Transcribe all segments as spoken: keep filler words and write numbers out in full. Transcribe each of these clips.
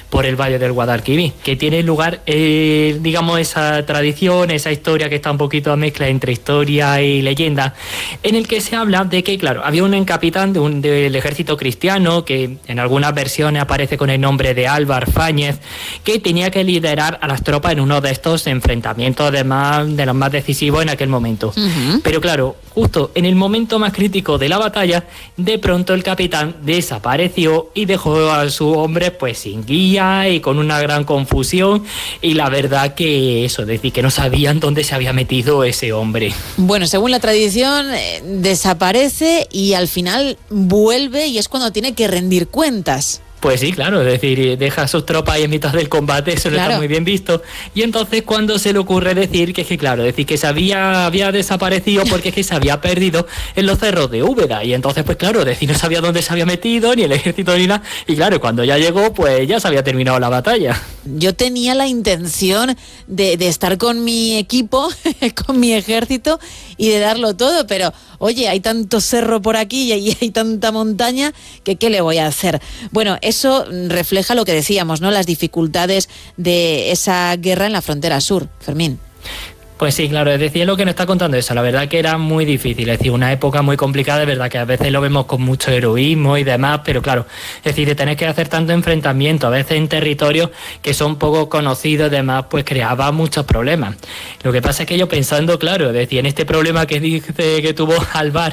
por el Valle del Guadalquivir, que tiene lugar, eh, digamos, esa tradición, esa historia que está un poquito a mezcla entre historia y leyenda, en el que se habla de que, claro, había un capitán de un, del ejército cristiano, que en algunas versiones aparece con el nombre de Álvar Fáñez, que tenía que liderar a las tropas en uno de estos enfrentamientos de, más, de los más decisivos en aquel momento. Uh-huh. Pero claro, justo en el momento más crítico de la batalla, de pronto el capitán desapareció y dejó a su hombre pues sin guía y con una gran confusión, y la verdad que eso, es decir, que no sabían dónde se había metido ese hombre. Bueno, según la tradición, eh, desaparece y al final vuelve y es cuando tiene que rendir cuentas. Pues sí, claro, es decir, deja a sus tropas ahí en mitad del combate, eso no claro. Está muy bien visto. Y entonces cuando se le ocurre decir que es que, claro, decir que se había, había desaparecido porque es que se había perdido en los cerros de Úbeda. Y entonces, pues claro, decir, no sabía dónde se había metido, ni el ejército ni nada. Y claro, cuando ya llegó, pues ya se había terminado la batalla. Yo tenía la intención de, de estar con mi equipo, con mi ejército y de darlo todo, pero oye, hay tanto cerro por aquí y hay tanta montaña que ¿qué le voy a hacer? Bueno, eso refleja lo que decíamos, ¿no? Las dificultades de esa guerra en la frontera sur, Fermín. Pues sí, claro, es decir, es lo que nos está contando eso, la verdad que era muy difícil, es decir, una época muy complicada, es verdad que a veces lo vemos con mucho heroísmo y demás, pero claro, es decir, de tener que hacer tanto enfrentamiento, a veces en territorios que son poco conocidos y demás, pues creaba muchos problemas. Lo que pasa es que yo pensando, claro, es decir, en este problema que dice que tuvo Álvar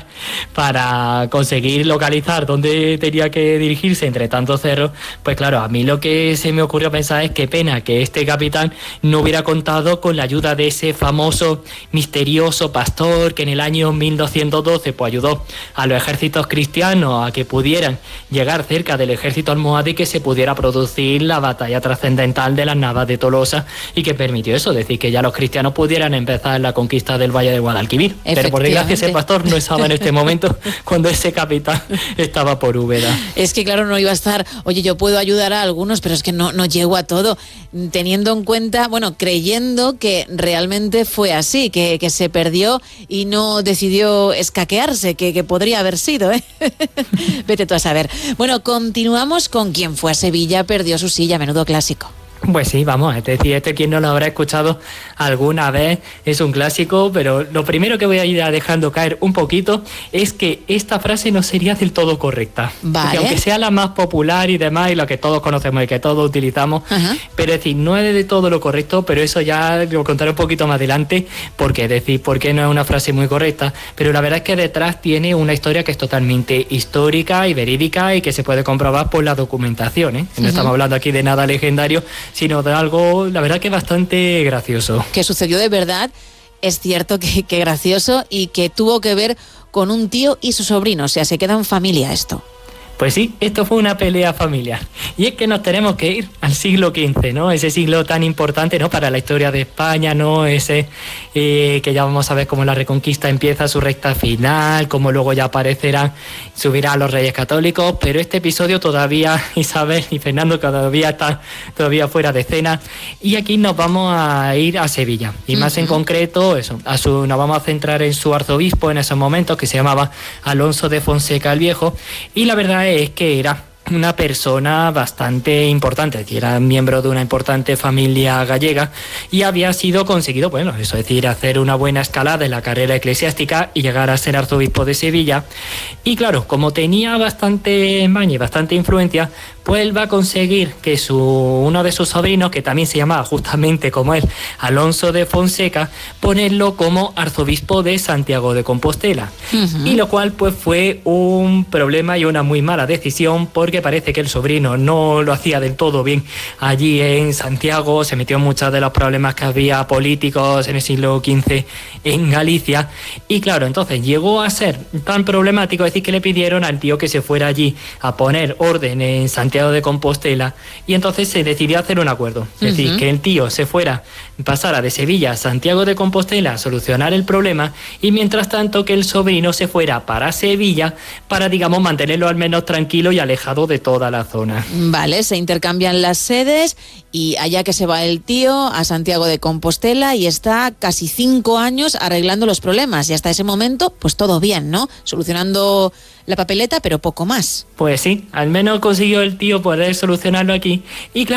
para conseguir localizar dónde tenía que dirigirse entre tantos cerros, pues claro, a mí lo que se me ocurrió pensar es qué pena que este capitán no hubiera contado con la ayuda de ese famoso famoso, misterioso pastor que en el año mil doscientos doce pues ayudó a los ejércitos cristianos a que pudieran llegar cerca del ejército almohade y que se pudiera producir la batalla trascendental de las Navas de Tolosa, y que permitió eso, decir que ya los cristianos pudieran empezar la conquista del Valle del Guadalquivir. Pero por desgracia ese pastor no estaba en este momento cuando ese capitán estaba por Úbeda. Es que claro, no iba a estar, oye, yo puedo ayudar a algunos, pero es que no, no llego a todo, teniendo en cuenta, bueno, creyendo que realmente fue así, que, que se perdió y no decidió escaquearse, que, que podría haber sido, ¿eh? Vete tú a saber. Bueno, continuamos con quien fue a Sevilla, perdió su silla, menudo clásico. Pues sí, vamos, es decir, este quien no lo habrá escuchado alguna vez, es un clásico, pero lo primero que voy a ir dejando caer un poquito es que esta frase no sería del todo correcta. Vale. Porque aunque sea la más popular y demás, y la que todos conocemos y que todos utilizamos, uh-huh. pero es decir, no es de todo lo correcto, pero eso ya lo contaré un poquito más adelante, porque es decir, porque no es una frase muy correcta, pero la verdad es que detrás tiene una historia que es totalmente histórica y verídica y que se puede comprobar por la documentación, ¿eh? No uh-huh. estamos hablando aquí de nada legendario, sino de algo, la verdad que bastante gracioso. Que sucedió de verdad, es cierto que, que gracioso y que tuvo que ver con un tío y su sobrino, o sea, se queda en familia esto. Pues sí, esto fue una pelea familiar. Y es que nos tenemos que ir al siglo quince, ¿no? Ese siglo tan importante, ¿no?, para la historia de España, ¿no? Ese eh, que ya vamos a ver cómo la Reconquista empieza su recta final, cómo luego ya aparecerán, subirán los Reyes Católicos, pero este episodio todavía Isabel y Fernando todavía están todavía fuera de escena. Y aquí nos vamos a ir a Sevilla. Y uh-huh. más en concreto, eso, a su, nos vamos a centrar en su arzobispo en esos momentos, que se llamaba Alonso de Fonseca el Viejo. Y la verdad es que era una persona bastante importante, es decir, era miembro de una importante familia gallega y había sido conseguido, bueno, eso es decir, hacer una buena escalada en la carrera eclesiástica y llegar a ser arzobispo de Sevilla. Y claro, como tenía bastante maña y bastante influencia, pues él va a conseguir que su, uno de sus sobrinos, que también se llamaba justamente como él, Alonso de Fonseca, ponerlo como arzobispo de Santiago de Compostela. Uh-huh. Y lo cual pues fue un problema y una muy mala decisión, porque parece que el sobrino no lo hacía del todo bien allí en Santiago, se metió en muchos de los problemas que había políticos en el siglo quince en Galicia, y claro, entonces llegó a ser tan problemático, es decir, que le pidieron al tío que se fuera allí a poner orden en Santiago de Compostela, y entonces se decidió hacer un acuerdo, es uh-huh. decir, que el tío se fuera, pasara de Sevilla a Santiago de Compostela a solucionar el problema, y mientras tanto que el sobrino se fuera para Sevilla para, digamos, mantenerlo al menos tranquilo y alejado de toda la zona. Vale, se intercambian las sedes y allá que se va el tío a Santiago de Compostela y está casi cinco años arreglando los problemas, y hasta ese momento pues todo bien, ¿no? Solucionando la papeleta, pero poco más. Pues sí, al menos consiguió el tío poder solucionarlo aquí, y claro,